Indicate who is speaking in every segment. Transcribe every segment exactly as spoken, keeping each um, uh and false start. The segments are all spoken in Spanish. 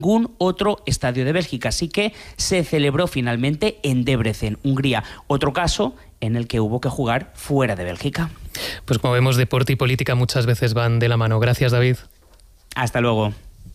Speaker 1: ningún otro estadio de Bélgica, así que se celebró finalmente en Debrecen, Hungría. Otro caso en el que hubo que jugar fuera de Bélgica.
Speaker 2: Pues como vemos, deporte y política muchas veces van de la mano. Gracias, David.
Speaker 1: Hasta luego.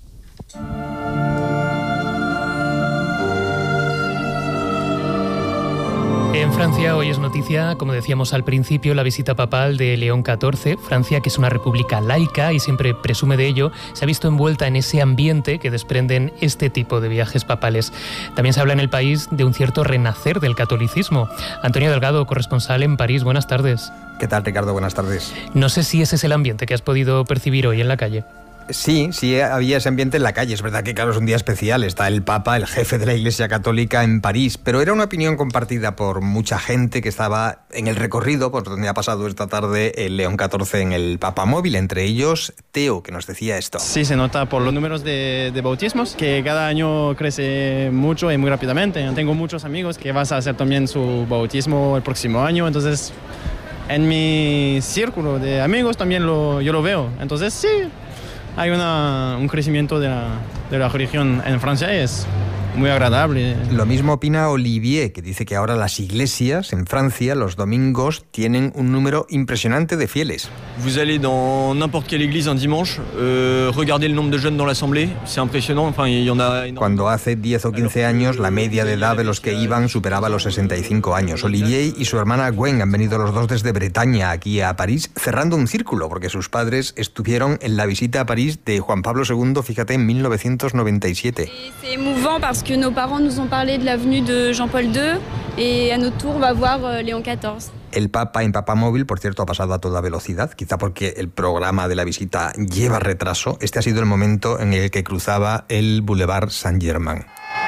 Speaker 2: En Francia hoy es noticia, como decíamos al principio, la visita papal de León catorce. Francia, que es una república laica y siempre presume de ello, se ha visto envuelta en ese ambiente que desprenden este tipo de viajes papales. También se habla en el país de un cierto renacer del catolicismo. Antonio Delgado, corresponsal en París, buenas tardes.
Speaker 3: ¿Qué tal, Ricardo? Buenas tardes.
Speaker 2: No sé si ese es el ambiente que has podido percibir hoy en la calle.
Speaker 3: Sí, sí había ese ambiente en la calle. Es verdad que, claro, es un día especial. Está el Papa, el jefe de la Iglesia Católica, en París. Pero era una opinión compartida por mucha gente que estaba en el recorrido por donde ha pasado esta tarde el León catorce en el Papamóvil. Entre ellos, Teo, que nos decía esto.
Speaker 4: Sí, se nota por los números de, de bautismos, que cada año crece mucho y muy rápidamente. Tengo muchos amigos que van a hacer también su bautismo el próximo año. Entonces, en mi círculo de amigos también lo, yo lo veo. Entonces, sí. Hay una, un crecimiento de la, de la religión en Francia y es muy agradable.
Speaker 3: Lo mismo opina Olivier, que dice que ahora las iglesias en Francia los domingos tienen un número impresionante de fieles.
Speaker 5: Vous allez dans n'importe quelle église un dimanche, euh, regardez le nombre de jeunes dans l'assemblée, c'est impressionnant. Enfin, il y en a.
Speaker 3: Cuando hace diez o quince años la media de edad de los que iban superaba los sesenta y cinco años. Olivier y su hermana Gwen han venido los dos desde Bretaña aquí a París, cerrando un círculo, porque sus padres estuvieron en la visita a París de Juan Pablo segundo, fíjate, en mil novecientos noventa y siete.
Speaker 6: C'est émouvant parce que nos parents nous ont parlé de la venue de Jean-Paul deux et à notre tour on va voir Léon catorce.
Speaker 3: El Papa en Papamóvil, por cierto, ha pasado a toda velocidad, quizá porque el programa de la visita lleva retraso. Este ha sido el momento en el que cruzaba el Boulevard Saint-Germain.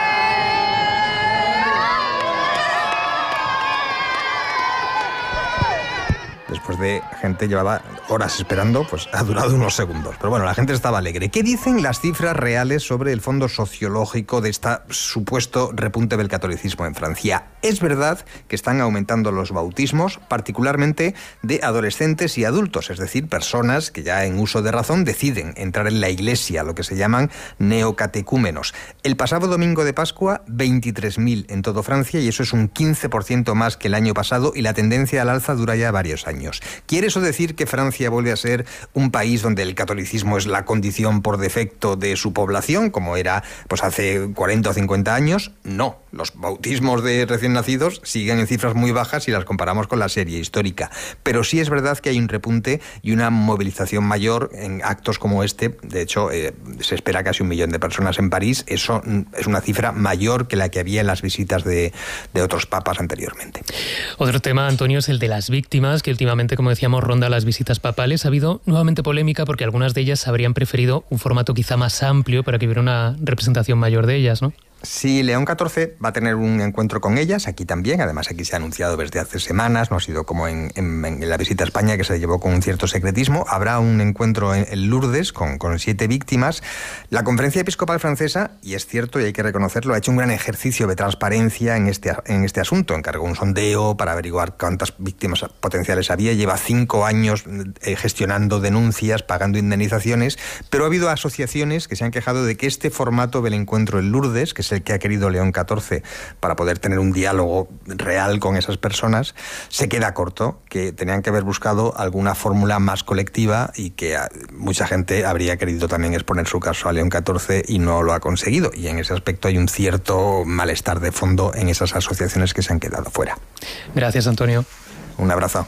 Speaker 3: Después de gente llevaba horas esperando, pues ha durado unos segundos. Pero bueno, la gente estaba alegre. ¿Qué dicen las cifras reales sobre el fondo sociológico de este supuesto repunte del catolicismo en Francia? Es verdad que están aumentando los bautismos, particularmente de adolescentes y adultos, es decir, personas que ya en uso de razón deciden entrar en la iglesia, lo que se llaman neocatecúmenos. El pasado domingo de Pascua, veintitrés mil en todo Francia, y eso es un quince por ciento más que el año pasado, y la tendencia al alza dura ya varios años. ¿Quiere eso decir que Francia vuelve a ser un país donde el catolicismo es la condición por defecto de su población, como era pues hace cuarenta o cincuenta años? No. Los bautismos de recién nacidos siguen en cifras muy bajas si las comparamos con la serie histórica. Pero sí es verdad que hay un repunte y una movilización mayor en actos como este. De hecho, eh, se espera casi un millón de personas en París. Eso es una cifra mayor que la que había en las visitas de, de otros papas anteriormente.
Speaker 2: Otro tema, Antonio, es el de las víctimas, que últimamente, como decíamos, ronda las visitas papales. Ha habido nuevamente polémica porque algunas de ellas habrían preferido un formato quizá más amplio para que hubiera una representación mayor de ellas, ¿no?
Speaker 3: Sí, León catorce va a tener un encuentro con ellas, aquí también. Además, aquí se ha anunciado desde hace semanas, no ha sido como en, en, en la visita a España, que se llevó con un cierto secretismo. Habrá un encuentro en, en Lourdes con, con siete víctimas. La Conferencia Episcopal Francesa, y es cierto y hay que reconocerlo, ha hecho un gran ejercicio de transparencia en este, en este asunto. Encargó un sondeo para averiguar cuántas víctimas potenciales había. Lleva cinco años eh, gestionando denuncias, pagando indemnizaciones, pero ha habido asociaciones que se han quejado de que este formato del encuentro en Lourdes, que es el que ha querido León catorce para poder tener un diálogo real con esas personas, se queda corto, que tenían que haber buscado alguna fórmula más colectiva y que mucha gente habría querido también exponer su caso a León catorce y no lo ha conseguido. Y en ese aspecto hay un cierto malestar de fondo en esas asociaciones que se han quedado fuera.
Speaker 2: Gracias, Antonio.
Speaker 3: Un abrazo.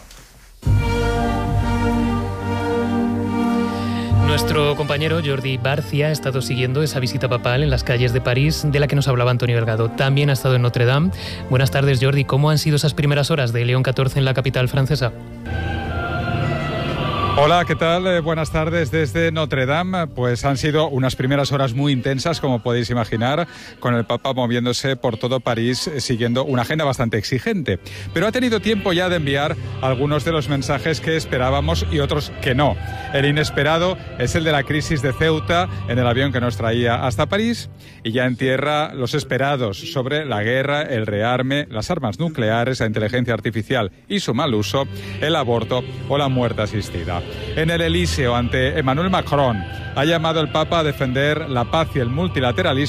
Speaker 2: Nuestro compañero Jordi Barcia ha estado siguiendo esa visita papal en las calles de París de la que nos hablaba Antonio Delgado. También ha estado en Notre Dame. Buenas tardes, Jordi. ¿Cómo han sido esas primeras horas de León catorce en la capital francesa?
Speaker 7: Hola, ¿qué tal? Eh, buenas tardes desde Notre Dame. Pues han sido unas primeras horas muy intensas, como podéis imaginar, con el Papa moviéndose por todo París, eh, siguiendo una agenda bastante exigente. Pero ha tenido tiempo ya de enviar algunos de los mensajes que esperábamos y otros que no. El inesperado es el de la crisis de Ceuta en el avión que nos traía hasta París, y ya en tierra los esperados sobre la guerra, el rearme, las armas nucleares, la inteligencia artificial y su mal uso, el aborto o la muerte asistida. En el Elíseo, ante Emmanuel Macron, ha llamado el Papa a defender la paz y el multilateralismo